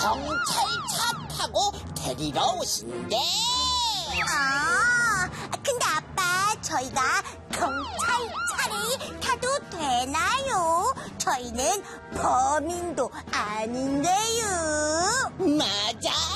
경찰차 타고 데리러 오신대. 근데 아빠, 저희가 경찰차를 타도 되나요? 저희는 범인도 아닌데요. 맞아.